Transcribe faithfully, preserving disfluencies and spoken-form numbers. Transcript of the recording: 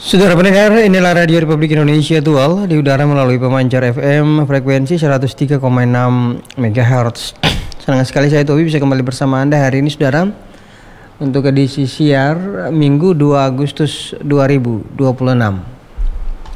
Saudara pendengar, inilah Radio Republik Indonesia Dual di udara melalui pemancar F M frekuensi seratus tiga koma enam megahertz. Senang sekali saya Tobi bisa kembali bersama Anda hari ini saudara untuk edisi siar Minggu dua Agustus dua ribu dua puluh enam.